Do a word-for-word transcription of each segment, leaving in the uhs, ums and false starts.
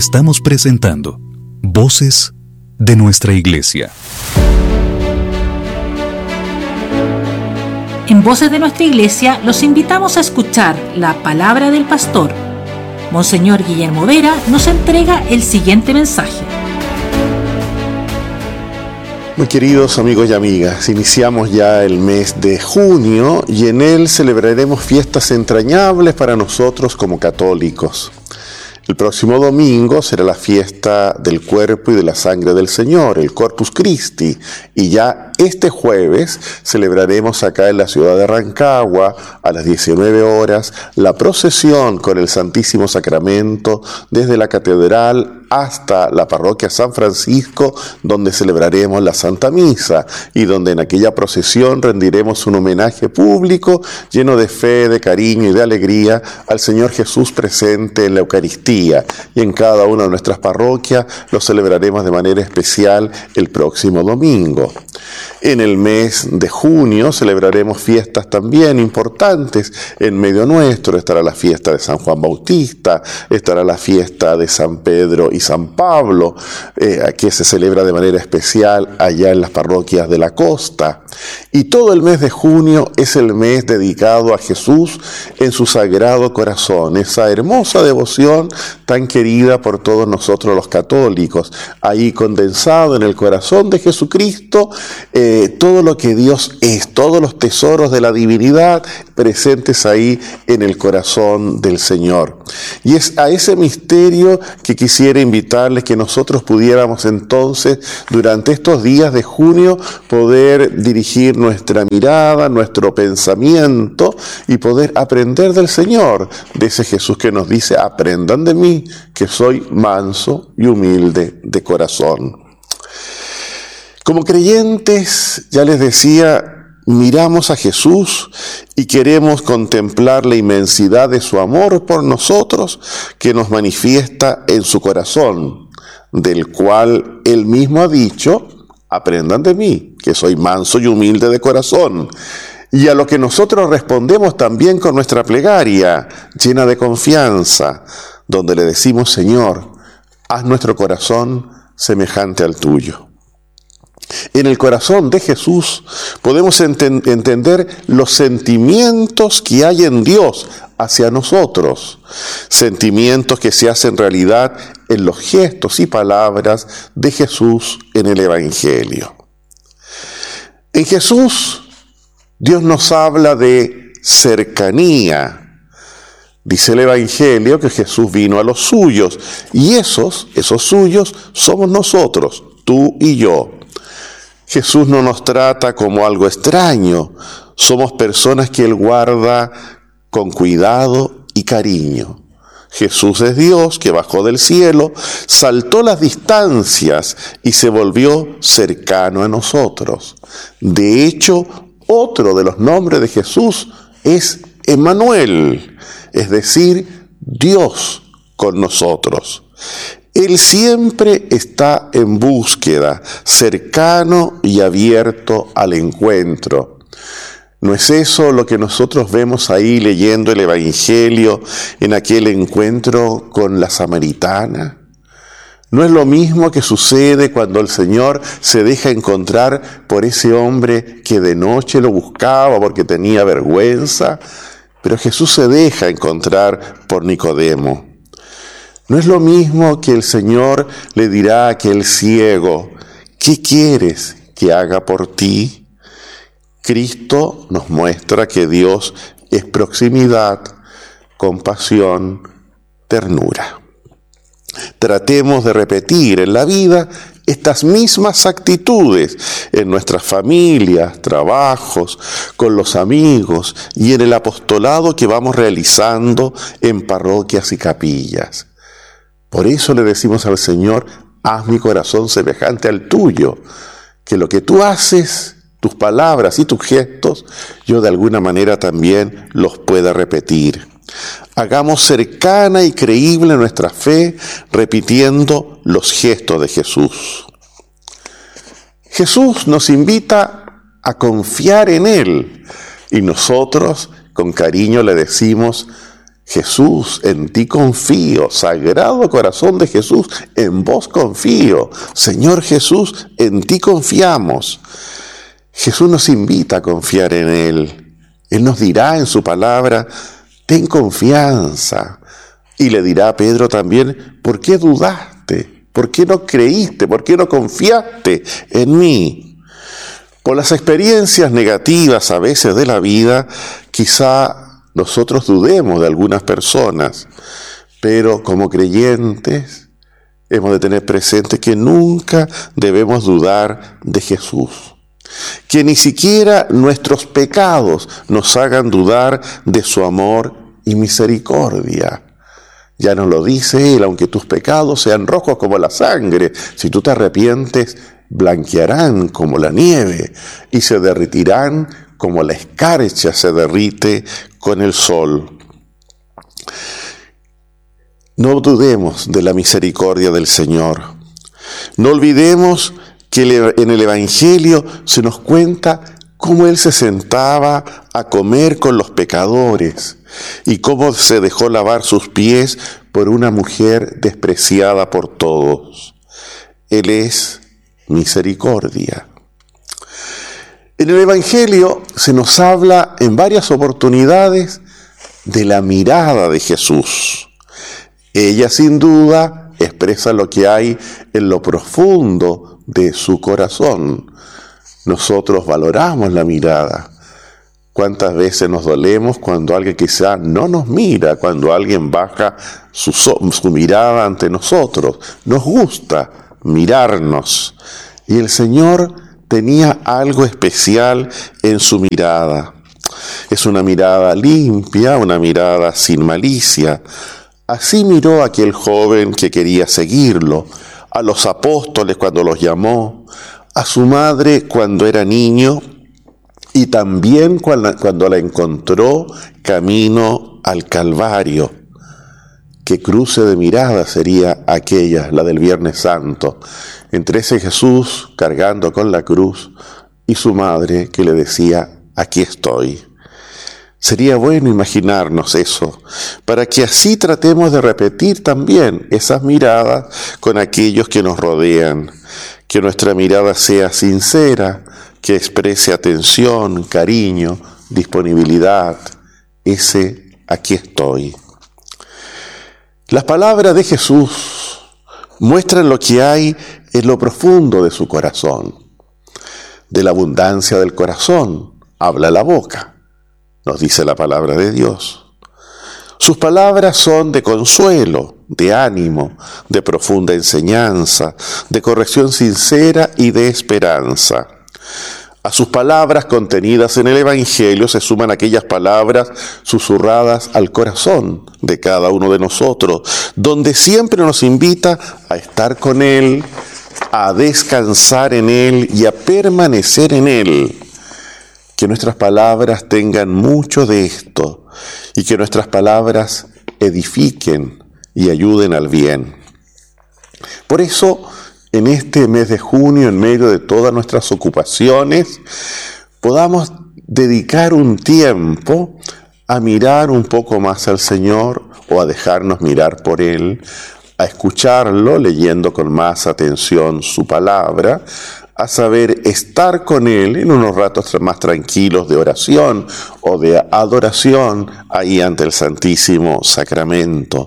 Estamos presentando Voces de nuestra Iglesia. En Voces de nuestra Iglesia los invitamos a escuchar la palabra del pastor. Monseñor Guillermo Vera nos entrega el siguiente mensaje. Muy queridos amigos y amigas, iniciamos ya el mes de junio y en él celebraremos fiestas entrañables para nosotros como católicos. El próximo domingo será la fiesta del cuerpo y de la sangre del Señor, el Corpus Christi, y ya este jueves celebraremos acá en la ciudad de Rancagua a las diecinueve horas la procesión con el Santísimo Sacramento desde la catedral hasta la parroquia San Francisco, donde celebraremos la Santa Misa y donde en aquella procesión rendiremos un homenaje público lleno de fe, de cariño y de alegría al Señor Jesús presente en la Eucaristía. Y en cada una de nuestras parroquias lo celebraremos de manera especial el próximo domingo. En el mes de junio celebraremos fiestas también importantes en medio nuestro. Estará la fiesta de San Juan Bautista, estará la fiesta de San Pedro y San Pablo, eh, que se celebra de manera especial allá en las parroquias de la costa. Y todo el mes de junio es el mes dedicado a Jesús en su Sagrado Corazón, esa hermosa devoción tan querida por todos nosotros los católicos. Ahí condensado en el corazón de Jesucristo, eh, todo lo que Dios es, todos los tesoros de la divinidad presentes ahí en el corazón del Señor. Y es a ese misterio que quisiera invitarles que nosotros pudiéramos entonces, durante estos días de junio, poder dirigir nuestra mirada, nuestro pensamiento y poder aprender del Señor, de ese Jesús que nos dice: aprendan de mí, que soy manso y humilde de corazón. Como creyentes, ya les decía, miramos a Jesús y queremos contemplar la inmensidad de su amor por nosotros que nos manifiesta en su corazón, del cual Él mismo ha dicho: aprendan de mí, que soy manso y humilde de corazón. Y a lo que nosotros respondemos también con nuestra plegaria, llena de confianza, donde le decimos: Señor, haz nuestro corazón semejante al tuyo. En el corazón de Jesús podemos enten- entender los sentimientos que hay en Dios hacia nosotros, sentimientos que se hacen realidad en los gestos y palabras de Jesús en el Evangelio. En Jesús, Dios nos habla de cercanía. Dice el Evangelio que Jesús vino a los suyos, y esos, esos suyos, somos nosotros, tú y yo. Jesús no nos trata como algo extraño, somos personas que Él guarda con cuidado y cariño. Jesús es Dios que bajó del cielo, saltó las distancias y se volvió cercano a nosotros. De hecho, otro de los nombres de Jesús es Emmanuel, es decir, Dios con nosotros. Él siempre está en búsqueda, cercano y abierto al encuentro. ¿No es eso lo que nosotros vemos ahí leyendo el Evangelio en aquel encuentro con la samaritana? ¿No es lo mismo que sucede cuando el Señor se deja encontrar por ese hombre que de noche lo buscaba porque tenía vergüenza? Pero Jesús se deja encontrar por Nicodemo. ¿No es lo mismo que el Señor le dirá a aquel ciego: ¿qué quieres que haga por ti? Cristo nos muestra que Dios es proximidad, compasión, ternura. Tratemos de repetir en la vida estas mismas actitudes en nuestras familias, trabajos, con los amigos y en el apostolado que vamos realizando en parroquias y capillas. Por eso le decimos al Señor: haz mi corazón semejante al tuyo, que lo que tú haces, tus palabras y tus gestos, yo de alguna manera también los pueda repetir. Hagamos cercana y creíble nuestra fe repitiendo los gestos de Jesús. Jesús nos invita a confiar en Él y nosotros con cariño le decimos: Jesús, en ti confío. Sagrado corazón de Jesús, en vos confío. Señor Jesús, en ti confiamos. Jesús nos invita a confiar en Él. Él nos dirá en su palabra, ten confianza. Y le dirá a Pedro también, ¿por qué dudaste? ¿Por qué no creíste? ¿Por qué no confiaste en mí? Por las experiencias negativas a veces de la vida, quizá nosotros dudemos de algunas personas, pero como creyentes hemos de tener presente que nunca debemos dudar de Jesús. Que ni siquiera nuestros pecados nos hagan dudar de su amor y misericordia. Ya nos lo dice Él, aunque tus pecados sean rojos como la sangre, si tú te arrepientes, blanquearán como la nieve y se derretirán como la escarcha se derrite con el sol. No dudemos de la misericordia del Señor. No olvidemos que en el Evangelio se nos cuenta cómo Él se sentaba a comer con los pecadores y cómo se dejó lavar sus pies por una mujer despreciada por todos. Él es misericordia. En el Evangelio se nos habla en varias oportunidades de la mirada de Jesús. Ella sin duda expresa lo que hay en lo profundo de su corazón. Nosotros valoramos la mirada. ¿Cuántas veces nos dolemos cuando alguien quizá no nos mira, cuando alguien baja su, su mirada ante nosotros? Nos gusta mirarnos. Y el Señor tenía algo especial en su mirada. Es una mirada limpia, una mirada sin malicia. Así miró a aquel joven que quería seguirlo, a los apóstoles cuando los llamó, a su madre cuando era niño y también cuando la encontró camino al Calvario. Qué cruce de mirada sería aquella, la del Viernes Santo, entre ese Jesús cargando con la cruz y su madre que le decía, aquí estoy. Sería bueno imaginarnos eso, para que así tratemos de repetir también esas miradas con aquellos que nos rodean, que nuestra mirada sea sincera, que exprese atención, cariño, disponibilidad, ese aquí estoy. Las palabras de Jesús muestran lo que hay en lo profundo de su corazón. De la abundancia del corazón habla la boca, nos dice la palabra de Dios. Sus palabras son de consuelo, de ánimo, de profunda enseñanza, de corrección sincera y de esperanza. A sus palabras contenidas en el Evangelio se suman aquellas palabras susurradas al corazón de cada uno de nosotros, donde siempre nos invita a estar con Él, a descansar en Él y a permanecer en Él. Que nuestras palabras tengan mucho de esto y que nuestras palabras edifiquen y ayuden al bien. Por eso, en este mes de junio, en medio de todas nuestras ocupaciones, podamos dedicar un tiempo a mirar un poco más al Señor o a dejarnos mirar por Él, a escucharlo leyendo con más atención su palabra, a saber estar con Él en unos ratos más tranquilos de oración o de adoración ahí ante el Santísimo Sacramento.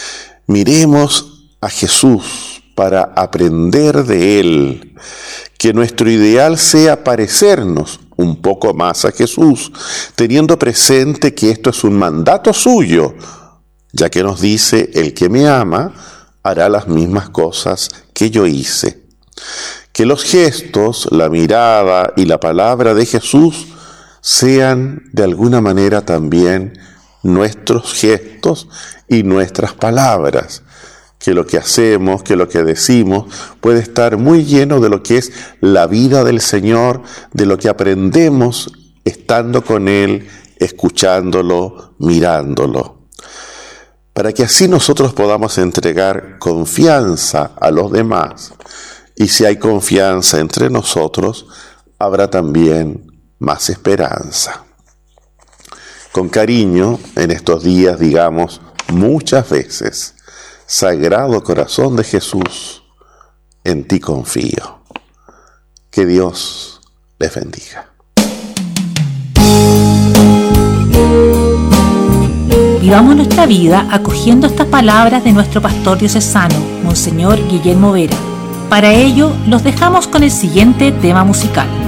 Miremos a Jesús para aprender de Él, que nuestro ideal sea parecernos un poco más a Jesús, teniendo presente que esto es un mandato suyo, ya que nos dice, el que me ama hará las mismas cosas que yo hice. Que los gestos, la mirada y la palabra de Jesús sean de alguna manera también nuestros gestos y nuestras palabras. Que lo que hacemos, que lo que decimos puede estar muy lleno de lo que es la vida del Señor, de lo que aprendemos estando con Él, escuchándolo, mirándolo. Para que así nosotros podamos entregar confianza a los demás. Y si hay confianza entre nosotros, habrá también más esperanza. Con cariño, en estos días digamos muchas veces: Sagrado Corazón de Jesús, en ti confío. Que Dios les bendiga. Vivamos nuestra vida acogiendo estas palabras de nuestro pastor diocesano, Monseñor Guillermo Vera. Para ello, los dejamos con el siguiente tema musical.